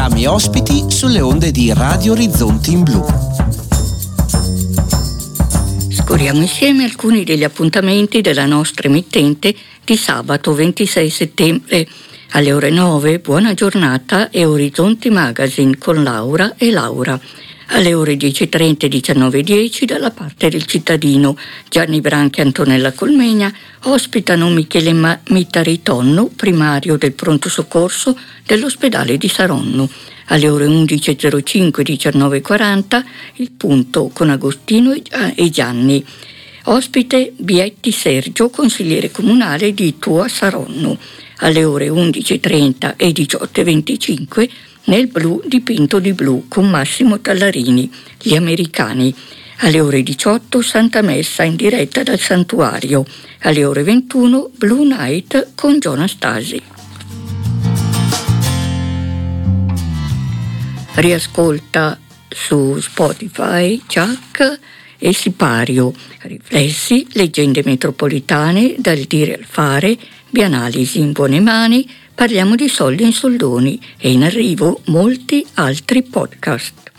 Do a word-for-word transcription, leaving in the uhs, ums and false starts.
programmi ospiti sulle onde di Radio Orizzonti in Blu. Scorriamo insieme alcuni degli appuntamenti della nostra emittente di sabato ventisei settembre. Alle ore nove, Buona giornata e Orizzonti Magazine con Laura e Laura. Alle ore dieci e trenta e diciannove e dieci, dalla parte del cittadino, Gianni Branchi e Antonella Colmegna ospitano Michele Ma- Mitaritonno, primario del pronto soccorso dell'ospedale di Saronno. Alle ore undici e zero cinque e diciannove e quaranta, Il Punto con Agostino e Gianni. Ospite Bietti Sergio, consigliere comunale di Tua Saronno. Alle ore undici e trenta e diciotto e venticinque, Nel blu dipinto di blu con Massimo Tallarini, Gli Americani. Alle ore diciotto, Santa Messa in diretta dal santuario. Alle ore ventuno, Blue Night con Giona Stasi. Riascolta su Spotify Chuck e Sipario, Riflessi, leggende metropolitane, dal dire al fare, Bianalisi in buone mani, Parliamo di soldi in soldoni e in arrivo molti altri podcast.